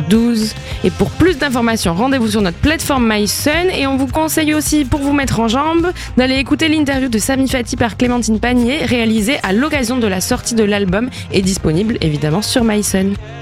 12. Et pour plus d'informations, rendez-vous sur notre plateforme MySun. Et on vous conseille aussi, pour vous mettre en jambe, d'aller écouter l'interview de Sami Fati par Clémentine Panier, réalisée à l'occasion de la sortie de l'album et disponible évidemment sur MySun.